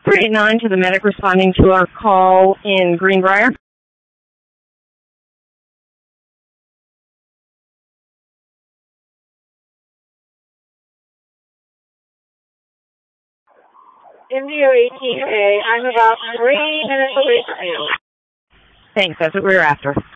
389 to the medic responding to our call in Greenbrier. Indio 18A, I'm about 3 minutes away from you. Thanks, that's what we were after.